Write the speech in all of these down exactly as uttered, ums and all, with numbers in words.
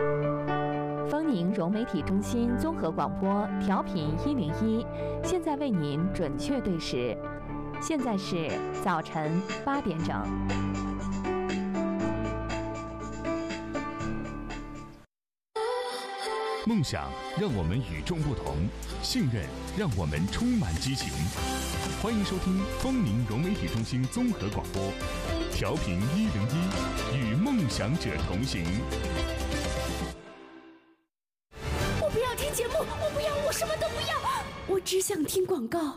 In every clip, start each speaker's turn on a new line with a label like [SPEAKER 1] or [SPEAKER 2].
[SPEAKER 1] 丰宁融媒体中心综合广播调频一零一，现在为您准确对时，现在是早晨八点整。
[SPEAKER 2] 梦想让我们与众不同，信任让我们充满激情。欢迎收听丰宁融媒体中心综合广播，调频一零一，与梦想者同行。
[SPEAKER 3] 我不要听节目，我不要，我什么都不要，我只想听广告。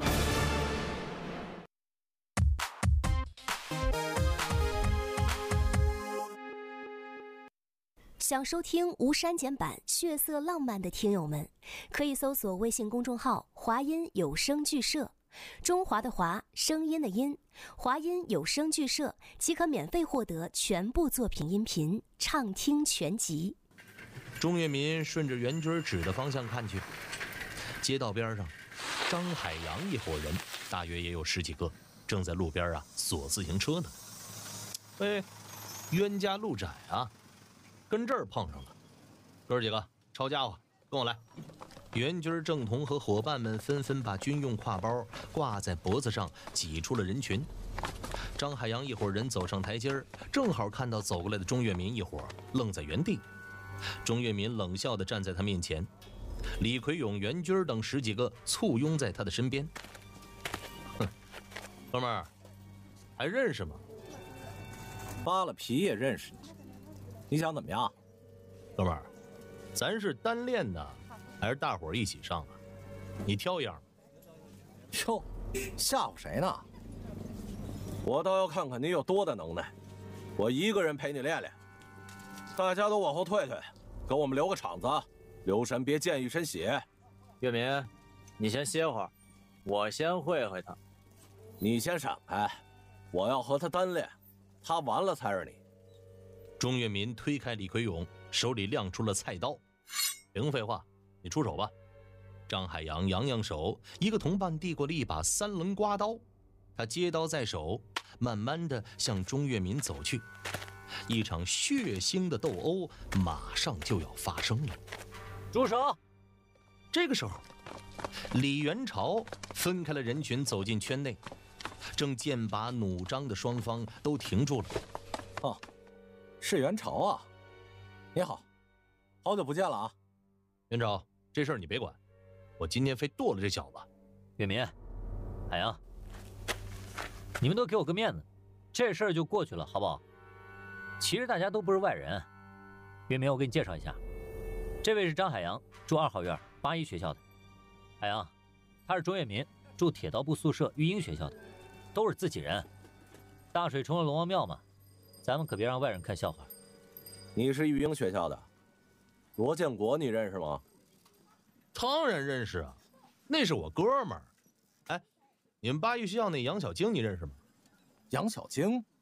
[SPEAKER 4] 想收听无删减版血色浪漫的听友们，可以搜索微信公众号华音有声剧社，中华的华，声音的音，华音有声剧社即可免费获得全部作品音频畅听全集。
[SPEAKER 5] 钟跃民顺着袁军指的方向看去，街道边上，张海洋一伙人，大约也有十几个，正在路边啊锁自行车呢。哎，冤家路窄啊！跟这儿碰上了，哥几个抄家伙，跟我来！袁军、郑彤和伙伴们纷纷把军用挎包挂在脖子上，挤出了人群。张海洋一伙人走上台阶儿，正好看到走过来的钟跃民一伙，愣在原地。钟跃民冷笑地站在他面前，李奎勇、袁军等十几个簇拥在他的身边。哼，哥们儿，还认识吗？
[SPEAKER 6] 扒了皮也认识你。你想怎么样，
[SPEAKER 5] 哥们儿？咱是单练的，还是大伙儿一起上啊？你挑一样。
[SPEAKER 6] 哟，吓唬谁呢？我倒要看看你有多大能耐。我一个人陪你练练。大家都往后退退，给我们留个场子，留神别溅一身血。
[SPEAKER 7] 岳民，你先歇会儿，我先会会他。
[SPEAKER 6] 你先闪开，我要和他单练，他完了才是你。
[SPEAKER 5] 钟跃民推开李奎勇，手里亮出了菜刀。零废话，你出手吧。张海洋扬扬手，一个同伴递过了一把三棱刮刀，他接刀在手，慢慢地向钟跃民走去。一场血腥的斗殴马上就要发生了。
[SPEAKER 7] 住手！
[SPEAKER 5] 这个时候，李元朝分开了人群，走进圈内，正剑拔弩张的双方都停住了。
[SPEAKER 6] 哦，是元朝啊！你好，好久不见了啊！
[SPEAKER 5] 元朝，这事儿你别管，我今天非剁了这小子。
[SPEAKER 7] 岳民，海洋，你们都给我个面子，这事儿就过去了，好不好？其实大家都不是外人。岳民，我给你介绍一下，这位是张海洋，住二号院八一学校的。海洋，他是钟跃民，住铁道部宿舍育英学校的，都是自己人。大水冲了龙王庙嘛，咱们可别让外人看笑话。
[SPEAKER 6] 你是育英学校的，罗建国你认识吗？
[SPEAKER 5] 当然认识啊，那是我哥们儿。哎，你们八一学校那杨小晶你认识吗？
[SPEAKER 6] 杨小晶？